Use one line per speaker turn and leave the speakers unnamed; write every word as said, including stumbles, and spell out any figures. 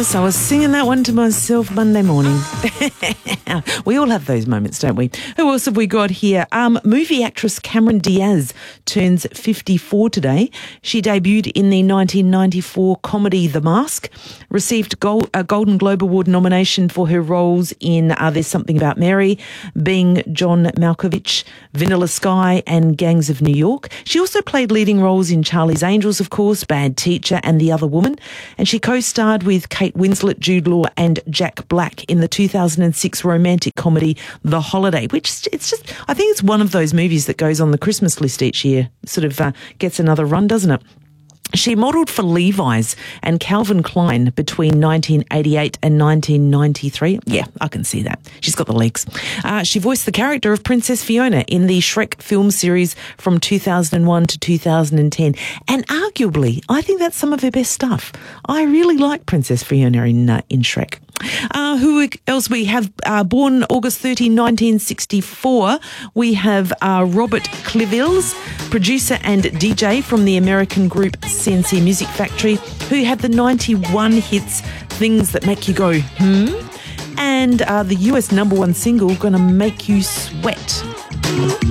Yes, I was singing that one to myself Monday morning. We all have those moments, don't we? Who else have we got here? Um, movie actress Cameron Diaz turns fifty-four today. She debuted in the nineteen ninety-four comedy The Mask, received gold, a Golden Globe Award nomination for her roles in uh, There's Something About Mary, being John Malkovich, Vanilla Sky and Gangs of New York. She also played leading roles in Charlie's Angels, of course, Bad Teacher and The Other Woman, and she co-starred with Kate Winslet, Jude Law and Jack Black in the two thousand six romantic comedy The Holiday, which it's just, I think it's one of those movies that goes on the Christmas list each year, sort of uh, gets another run, doesn't it? She modelled for Levi's and Calvin Klein between nineteen eighty-eight and nineteen ninety-three. Yeah, I can see that. She's got the legs. Uh, she voiced the character of Princess Fiona in the Shrek film series from two thousand one to two thousand ten. And arguably, I think that's some of her best stuff. I really like Princess Fiona in, uh, in Shrek. Uh, who else we have? Uh, born August thirtieth, nineteen sixty-four, we have uh, Robert Clivils, producer and D J from the American group C N C Music Factory, who had the ninety-one hits Things That Make You Go, hmm? And uh, the U S number one single, Gonna Make You Sweat.